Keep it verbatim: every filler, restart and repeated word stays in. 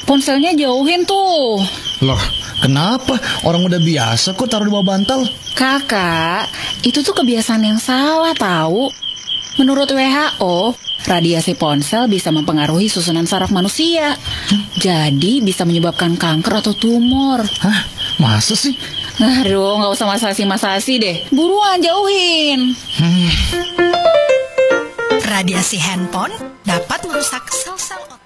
ponselnya jauhin tuh. Loh, kenapa? Orang udah biasa kok taruh di bawah bantal. Kakak, itu tuh kebiasaan yang salah tahu. Menurut W H O, radiasi ponsel bisa mempengaruhi susunan saraf manusia. Hmm? Jadi bisa menyebabkan kanker atau tumor. Hah? Masa sih? Aduh, gak usah masasi-masasi deh. Buruan jauhin. Hmm. Radiasi handphone dapat merusak sel-sel otak.